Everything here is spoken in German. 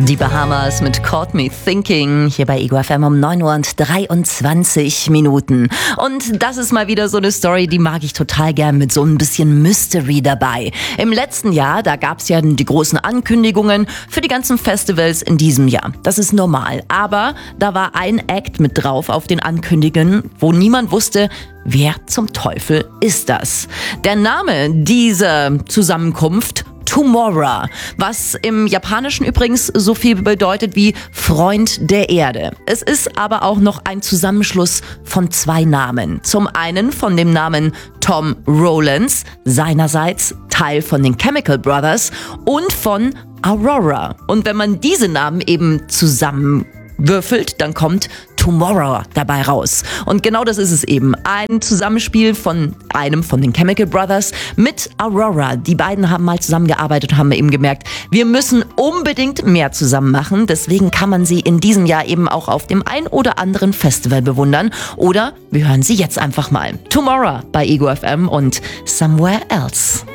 Die Bahamas mit Caught Me Thinking hier bei Ego FM um 9:23 Uhr. Und das ist mal wieder so eine Story, die mag ich total gern mit so ein bisschen Mystery dabei. Im letzten Jahr, da gab's ja die großen Ankündigungen für die ganzen Festivals in diesem Jahr. Das ist normal. Aber da war ein Act mit drauf auf den Ankündigungen, wo niemand wusste, wer zum Teufel ist das? Der Name dieser Zusammenkunft: Tomorrow, was im Japanischen übrigens so viel bedeutet wie Freund der Erde. Es ist aber auch noch ein Zusammenschluss von zwei Namen. Zum einen von dem Namen Tom Rowlands, seinerseits Teil von den Chemical Brothers, und von Aurora. Und wenn man diese Namen eben zusammenwürfelt, dann kommt Tomorrow dabei raus. Und genau das ist es eben. Ein Zusammenspiel von einem von den Chemical Brothers mit Aurora. Die beiden haben mal zusammengearbeitet und haben eben gemerkt, wir müssen unbedingt mehr zusammen machen. Deswegen kann man sie in diesem Jahr eben auch auf dem ein oder anderen Festival bewundern. Oder wir hören sie jetzt einfach mal. Tomorrow bei Ego FM und Somewhere Else.